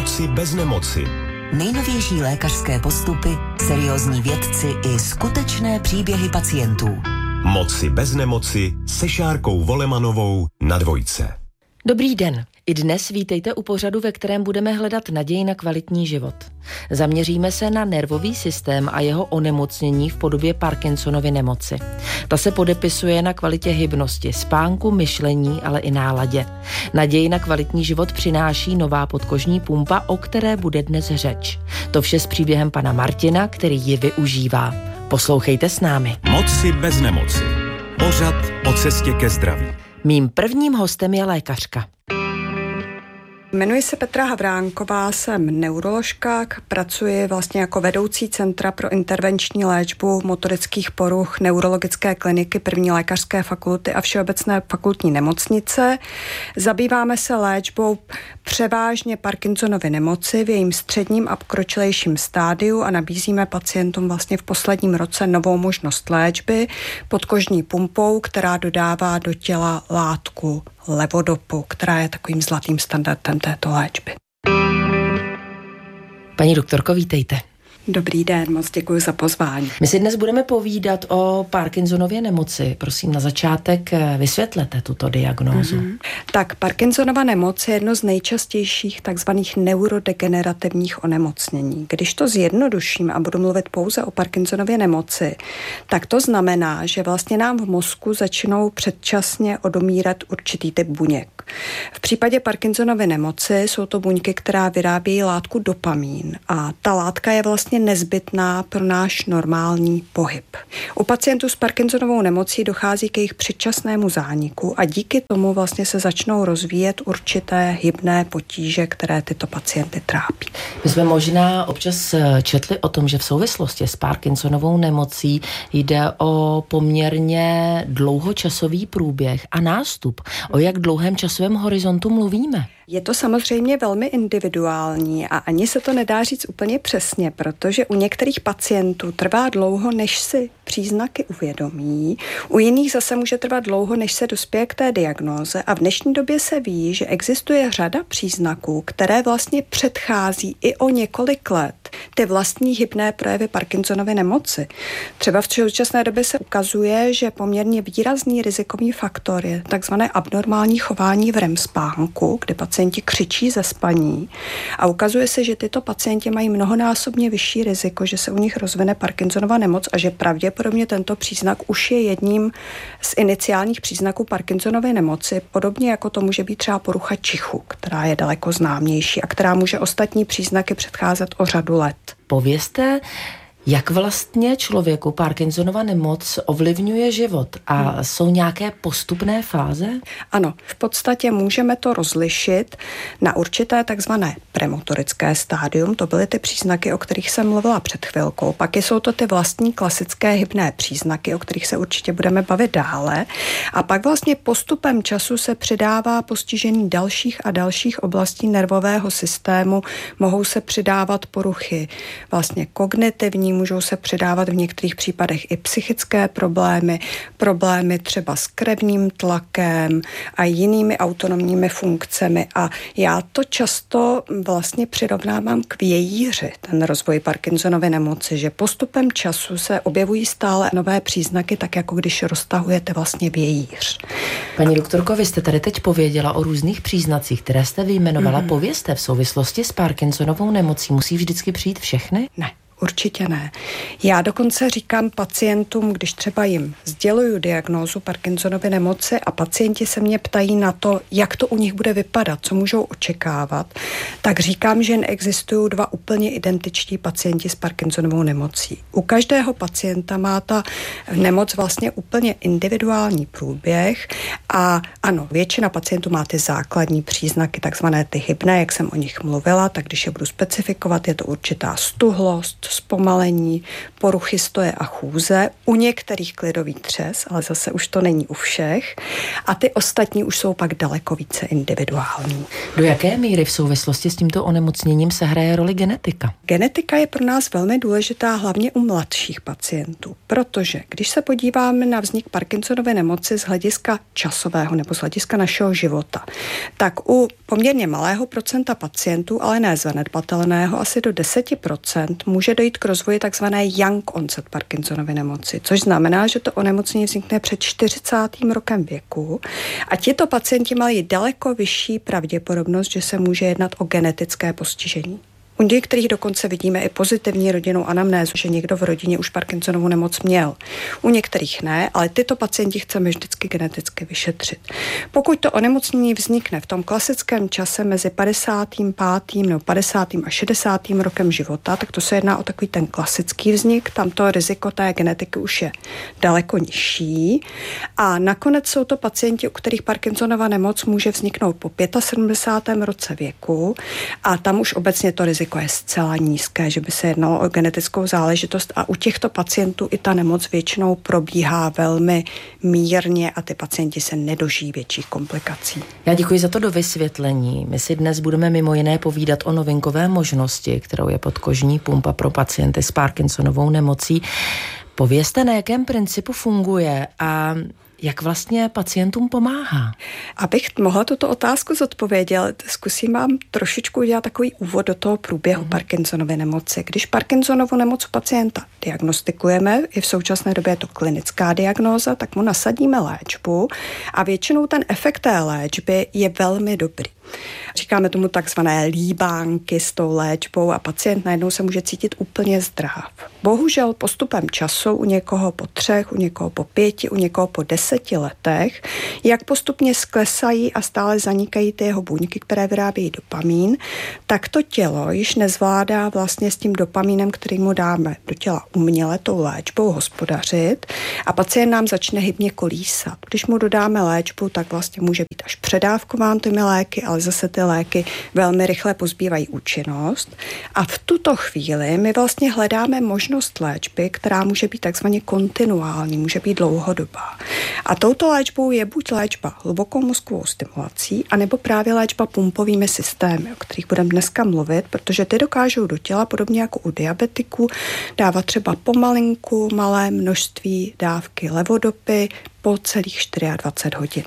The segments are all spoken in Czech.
Moci bez nemoci. Nejnovější lékařské postupy, seriózní vědci i skutečné příběhy pacientů. Moci bez nemoci se Šárkou Volemanovou na Dvojce. Dobrý den. I dnes vítejte u pořadu, ve kterém budeme hledat naději na kvalitní život. Zaměříme se na nervový systém a jeho onemocnění v podobě Parkinsonovy nemoci. Ta se podepisuje na kvalitě hybnosti, spánku, myšlení, ale i náladě. Naději na kvalitní život přináší nová podkožní pumpa, o které bude dnes řeč. To vše s příběhem pana Martina, který ji využívá. Poslouchejte s námi. Moci bez nemoci. Pořad o cestě ke zdraví. Mým prvním hostem je lékařka. Jmenuji se Petra Havránková, jsem neuroložka, pracuji vlastně jako vedoucí Centra pro intervenční léčbu motorických poruch Neurologické kliniky 1. lékařské fakulty a Všeobecné fakultní nemocnice. Zabýváme se léčbou převážně Parkinsonovy nemoci v jejím středním a pokročilejším stádiu a nabízíme pacientům vlastně v posledním roce novou možnost léčby podkožní pumpou, která dodává do těla látku levodopu, která je takovým zlatým standardem této léčby. Paní doktorko, vítejte. Dobrý den, moc děkuji za pozvání. My si dnes budeme povídat o Parkinsonově nemoci. Prosím, na začátek vysvětlete tuto diagnózu. Tak Parkinsonova nemoc je jedno z nejčastějších takzvaných neurodegenerativních onemocnění. Když to zjednoduším a budu mluvit pouze o Parkinsonově nemoci, tak to znamená, že vlastně nám v mozku začnou předčasně odumírat určitý typ buněk. V případě Parkinsonovy nemoci jsou to buňky, která vyrábějí látku dopamin a ta látka je vlastně nezbytná pro náš normální pohyb. U pacientů s Parkinsonovou nemocí dochází k jejich předčasnému zániku a díky tomu vlastně se začnou rozvíjet určité hybné potíže, které tyto pacienty trápí. My jsme možná občas četli o tom, že v souvislosti s Parkinsonovou nemocí jde o poměrně dlouhočasový průběh a nástup. O jak dlouhém časovém horizontu mluvíme? Je to samozřejmě velmi individuální a ani se to nedá říct úplně přesně, protože u některých pacientů trvá dlouho, než si příznaky uvědomí, u jiných zase může trvat dlouho, než se dospěje k té diagnóze a v dnešní době se ví, že existuje řada příznaků, které vlastně předchází i o několik let ty vlastní hybné projevy Parkinsonovy nemoci. Třeba v současné době se ukazuje, že poměrně výrazný rizikový faktor je takzvané abnormální chování v REM spánku, kdy pacienti křičí ze spaní a ukazuje se, že tyto pacienti mají mnohonásobně vyšší riziko, že se u nich rozvine Parkinsonova nemoc a že pravděpodobně tento příznak už je jedním z iniciálních příznaků Parkinsonovy nemoci, podobně jako to může být třeba porucha čichu, která je daleko známější a která může ostatní příznaky předcházet o řadu let. Povězte, jak vlastně člověku Parkinsonova nemoc ovlivňuje život a jsou nějaké postupné fáze? Ano, v podstatě můžeme to rozlišit na určité takzvané premotorické stádium, to byly ty příznaky, o kterých jsem mluvila před chvilkou, pak jsou to ty vlastní klasické hybné příznaky, o kterých se určitě budeme bavit dále a pak vlastně postupem času se přidává postižení dalších a dalších oblastí nervového systému, mohou se přidávat poruchy vlastně kognitivní, můžou se přidávat v některých případech i psychické problémy třeba s krevním tlakem a jinými autonomními funkcemi a já to často vlastně přirovnávám k vějíři, ten rozvoj Parkinsonovy nemoci, že postupem času se objevují stále nové příznaky, tak jako když roztahujete vlastně vějíř. Paní doktorko, vy jste tady teď pověděla o různých příznacích, které jste vyjmenovala. Povězte, v souvislosti s Parkinsonovou nemocí musí vždycky přijít všechny? Ne. Určitě ne. Já dokonce říkám pacientům, když třeba jim sděluju diagnózu Parkinsonovy nemoci a pacienti se mě ptají na to, jak to u nich bude vypadat, co můžou očekávat, tak říkám, že neexistují dva úplně identičtí pacienti s Parkinsonovou nemocí. U každého pacienta má ta nemoc vlastně úplně individuální průběh a ano, většina pacientů má ty základní příznaky, takzvané ty hybné, jak jsem o nich mluvila, tak když je budu specifikovat, je to určitá stuhlost, zpomalení, poruchy stoje a chůze, u některých klidový třes, ale zase už to není u všech. A ty ostatní už jsou pak daleko více individuální. Do jaké míry v souvislosti s tímto onemocněním se hraje roli genetika? Genetika je pro nás velmi důležitá, hlavně u mladších pacientů, protože když se podíváme na vznik Parkinsonovy nemoci z hlediska časového nebo z hlediska našeho života, tak u poměrně malého procenta pacientů, ale ne zanedbatelného, asi do 10%, může dojít k rozvoji takzvané young onset Parkinsonovy nemoci, což znamená, že to onemocnění vznikne před 40. rokem věku a tito pacienti mají daleko vyšší pravděpodobnost, že se může jednat o genetické postižení. U některých dokonce vidíme i pozitivní rodinnou anamnézu, že někdo v rodině už Parkinsonovu nemoc měl. U některých ne, ale tyto pacienti chceme vždycky geneticky vyšetřit. Pokud to onemocnění vznikne v tom klasickém čase mezi 55. nebo 50. a 60. rokem života, tak to se jedná o takový ten klasický vznik, tam to riziko té genetiky už je daleko nižší. A nakonec jsou to pacienti, u kterých Parkinsonova nemoc může vzniknout po 75. roce věku a tam už obecně to riziko je zcela nízké, že by se jednalo o genetickou záležitost a u těchto pacientů i ta nemoc většinou probíhá velmi mírně a ty pacienti se nedožijí větších komplikací. Já děkuji za to dovysvětlení. My si dnes budeme mimo jiné povídat o novinkové možnosti, kterou je podkožní pumpa pro pacienty s Parkinsonovou nemocí. Povězte, na jakém principu funguje a jak vlastně pacientům pomáhá? Abych mohla tuto otázku zodpovědět, zkusím vám trošičku udělat takový úvod do toho průběhu Parkinsonovy nemoci. Když Parkinsonovu nemoc u pacienta diagnostikujeme, i v současné době je to klinická diagnóza, tak mu nasadíme léčbu a většinou ten efekt té léčby je velmi dobrý. Říkáme tomu takzvané líbánky s tou léčbou a pacient najednou se může cítit úplně zdrav. Bohužel postupem času u někoho po 3, u někoho po 5, u někoho po 10 letech, jak postupně sklesají a stále zanikají ty jeho buňky, které vyrábějí dopamin, tak to tělo již nezvládá vlastně s tím dopaminem, který mu dáme do těla uměle tou léčbou hospodařit a pacient nám začne hybně kolísat. Když mu dodáme léčbu, tak vlastně může být až předávkován těmi léky, ale zase ty léky velmi rychle pozbývají účinnost a v tuto chvíli my vlastně hledáme možnost léčby, která může být takzvaně kontinuální, může být dlouhodobá. A touto léčbou je buď léčba hlubokou mozkovou stimulací, anebo právě léčba pumpovými systémy, o kterých budeme dneska mluvit, protože ty dokážou do těla, podobně jako u diabetiků, dávat třeba pomalinku, malé množství dávky levodopy po celých 24 hodin.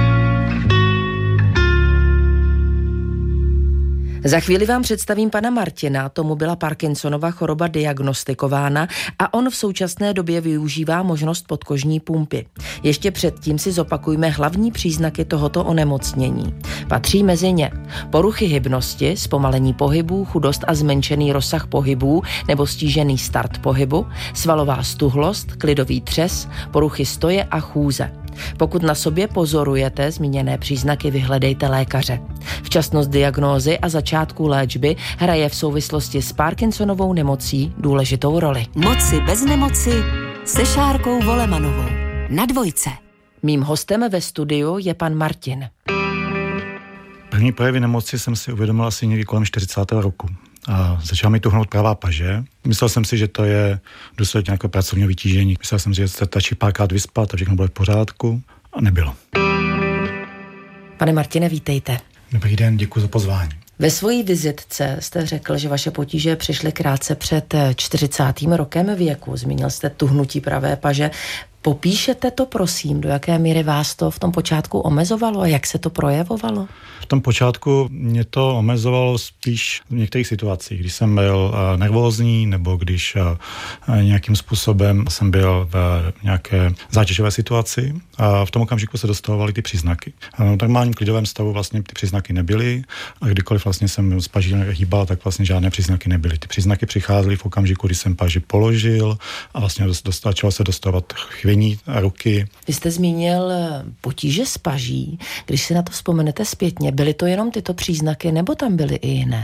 Za chvíli vám představím pana Martina, tomu byla Parkinsonova choroba diagnostikována a on v současné době využívá možnost podkožní pumpy. Ještě předtím si zopakujme hlavní příznaky tohoto onemocnění. Patří mezi ně poruchy hybnosti, zpomalení pohybů, chudost a zmenšený rozsah pohybů nebo stížený start pohybu, svalová stuhlost, klidový třes, poruchy stoje a chůze. Pokud na sobě pozorujete zmíněné příznaky, vyhledejte lékaře. Včasnost diagnózy a začátku léčby hraje v souvislosti s Parkinsonovou nemocí důležitou roli. Moci bez nemoci se Šárkou Volemanovou na Dvojce. Mým hostem ve studiu je pan Martin. První projevy nemoci jsem si uvědomil asi někdy kolem 40. roku. A začala mi tuhnout pravá paže. Myslel jsem si, že to je důsledek nějakého pracovního vytížení. Myslel jsem si, že se stačí párkrát vyspat a všechno bude v pořádku. A nebylo. Pane Martine, vítejte. Dobrý den, děkuji za pozvání. Ve svojí vizitce jste řekl, že vaše potíže přišly krátce před 40. rokem věku. Zmínil jste tuhnutí pravé paže. Popíšete to, prosím, do jaké míry vás to v tom počátku omezovalo a jak se to projevovalo? V tom počátku mě to omezovalo spíš v některých situacích, když jsem byl nervózní nebo když nějakým způsobem jsem byl v nějaké zátěžové situaci a v tom okamžiku se dostavovaly ty příznaky. V normálním klidovém stavu vlastně ty příznaky nebyly a kdykoliv vlastně jsem s paží hýbal, tak vlastně žádné příznaky nebyly. Ty příznaky přicházely v okamžiku, kdy jsem paži položil a vlastně začalo se dostávat chvění ruky. Vy jste zmínil potíže s paží. Když si na to vzpomenete zpětně, byly to jenom tyto příznaky, nebo tam byly i jiné?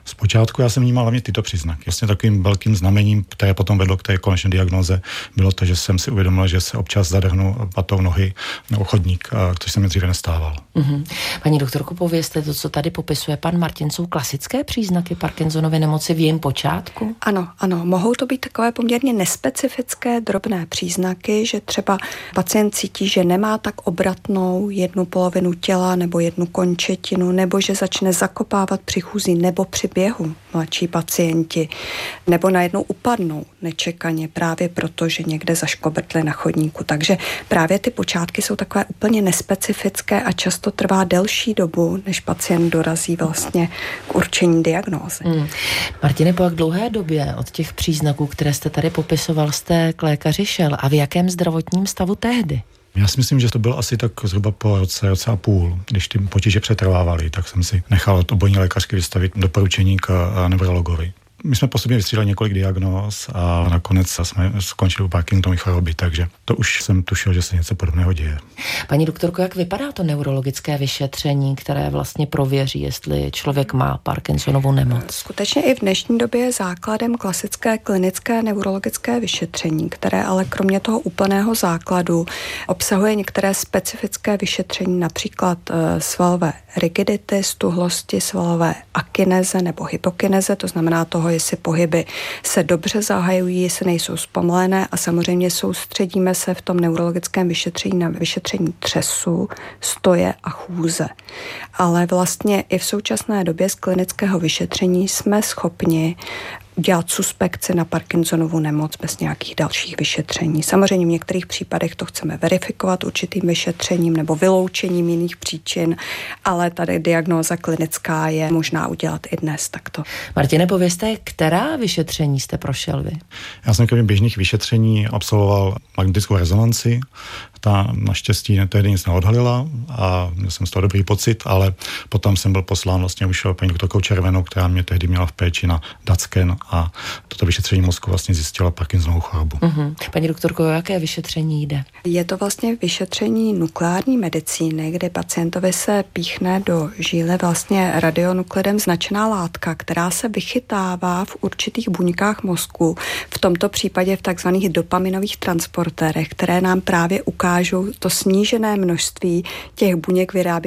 Zpočátku já jsem vnímal hlavně tyto příznaky. Vlastně takovým velkým znamením, které potom vedlo k té konečné diagnoze, bylo to, že jsem si uvědomil, že se občas zadrhnu patou nohy nebo chodník, což se mi dříve nestávalo. Paní doktorko, povězte, to, co tady popisuje pan Martin, jsou klasické příznaky Parkinsonovy nemoci v jejím počátku? Ano, mohou to být takové poměrně nespecifické drobné příznaky, že třeba pacient cítí, že nemá tak obratnou jednu polovinu těla nebo jednu končetinu, nebo že začne zakopávat při chůzi nebo při běhu, mladší pacienti, nebo najednou upadnou nečekaně právě proto, že někde zaškobrtli na chodníku. Takže právě ty počátky jsou takové úplně nespecifické a často trvá delší dobu, než pacient dorazí vlastně k určení diagnózy. Martine, po jak dlouhé době od těch příznaků, které jste tady popisoval, jste k lékaři šel a v jakém zdravotním stavu tehdy? Já si myslím, že to bylo asi tak zhruba po roce a půl. Když ty potíže přetrvávaly, tak jsem si nechal od obvodní lékařky vystavit doporučení k neurologovi. My jsme postupně vystřídali několik diagnóz a nakonec jsme skončili u Parkinsonovy choroby, takže to už jsem tušil, že se něco podobného děje. Paní doktorko, jak vypadá to neurologické vyšetření, které vlastně prověří, jestli člověk má Parkinsonovu nemoc? Skutečně i v dnešní době je základem klasické klinické neurologické vyšetření, které ale kromě toho úplného základu obsahuje některé specifické vyšetření, například svalové rigidity, stuhlosti, svalové akineze nebo hypokineze, to znamená toho, jestli pohyby se dobře zahajují, jestli nejsou zpomalené a samozřejmě soustředíme se v tom neurologickém vyšetření na vyšetření třesu, stoje a chůze. Ale vlastně i v současné době z klinického vyšetření jsme schopni dělat suspekci na Parkinsonovu nemoc bez nějakých dalších vyšetření. Samozřejmě v některých případech to chceme verifikovat určitým vyšetřením nebo vyloučením jiných příčin, ale tady diagnóza klinická je možná udělat i dnes takto. Martine, povězte, která vyšetření jste prošel vy? Já jsem kromě běžných vyšetření absolvoval magnetickou rezonanci. Ta naštěstí tehdy nic neodhalila a měl jsem z toho dobrý pocit, ale potom jsem byl poslán vlastně už paní doktorkou Červenou, která mě tehdy měla v péči na DAT-scan a toto vyšetření mozku vlastně zjistila Parkinsonovu chorobu. Paní doktorko, o jaké vyšetření jde? Je to vlastně vyšetření nukleární medicíny, kde pacientovi se píchne do žíly vlastně radionuklidem značená látka, která se vychytává v určitých buňkách mozku, v tomto případě v takzvaných dopaminových transportérech, které nám právě ukážou to snížené množství těch buněk vyráběných